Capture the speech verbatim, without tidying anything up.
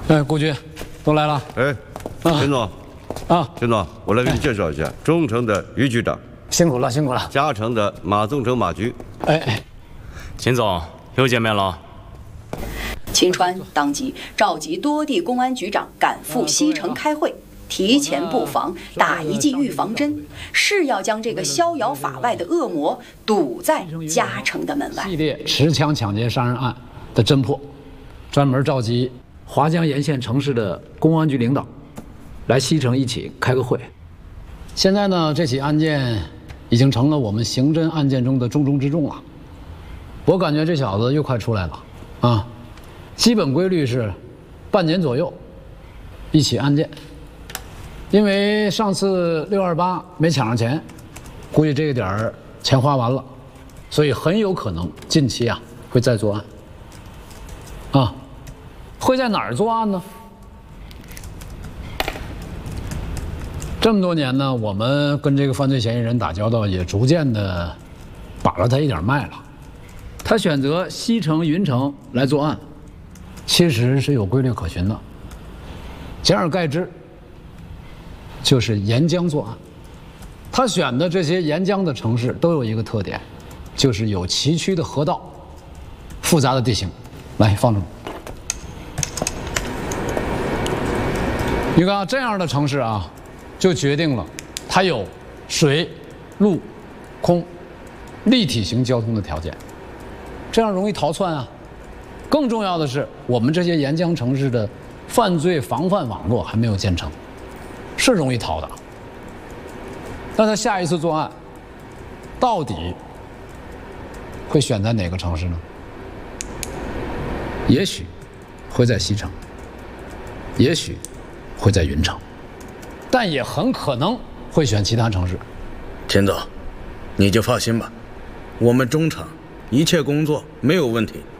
哎，顾局，都来了。 哎，秦总， 啊， 秦总，我来给你介绍一下，中城的于局长， 辛苦了，辛苦了。 嘉诚的马宗成马局。 哎哎， 秦总又见面了。 秦川当即召集多地公安局长赶赴西城开会。 提前布防，打一剂预防针，是要将这个逍遥法外的恶魔堵在嘉诚的门外。 系列持枪抢劫杀人案的侦破，专门召集华江沿线城市的公安局领导来西城一起开个会。现在呢，这起案件已经成了我们刑侦案件中的重中之重了。我感觉这小子又快出来了啊！基本规律是半年左右一起案件。 因为上次六二八没抢上钱，估计这个点儿钱花完了，所以很有可能近期啊会再作案。啊，会在哪儿作案呢？这么多年呢，我们跟这个犯罪嫌疑人打交道，也逐渐的把了他一点脉了。他选择西城、云城来作案，其实是有规律可循的。简而概之。 就是沿江作案，他选的这些沿江的城市都有一个特点，就是有崎岖的河道、复杂的地形。来，放这。你看这样的城市啊，就决定了它有水、陆、空立体型交通的条件，这样容易逃窜啊。更重要的是，我们这些沿江城市的犯罪防范网络还没有建成。 是容易逃的，那他下一次作案，到底会选在哪个城市呢？也许会在西城，也许会在云城，但也很可能会选其他城市。 秦总，你就放心吧，我们中厂一切工作没有问题。